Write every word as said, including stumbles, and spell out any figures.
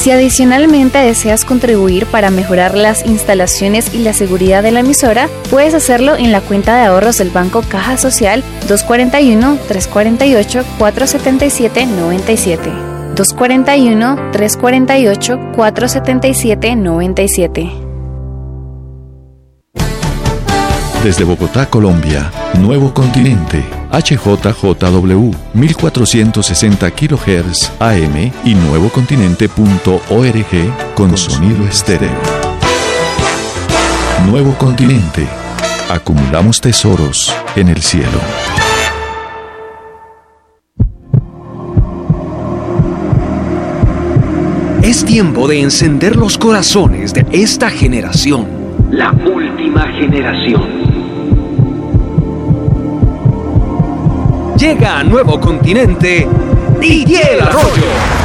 Si adicionalmente deseas contribuir para mejorar las instalaciones y la seguridad de la emisora, puedes hacerlo en la cuenta de ahorros del Banco Caja Social dos cuatro uno, tres cuatro ocho, cuatro siete siete, nueve siete. dos cuatro uno, tres cuatro ocho, cuatro siete siete, nueve siete. Desde Bogotá, Colombia, Nuevo Continente, H J J W, mil cuatrocientos sesenta kilohertz A M y nuevocontinente punto org con sonido estéreo. Nuevo Continente, acumulamos tesoros en el cielo. Es tiempo de encender los corazones de esta generación, la última generación. Llega a Nuevo Continente Didier Arroyo.